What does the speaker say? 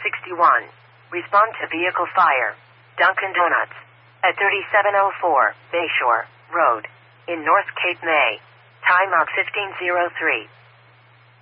61. Respond to vehicle fire. Dunkin' Donuts. At 3704 Bayshore Road. In North Cape May. Timeout 1503.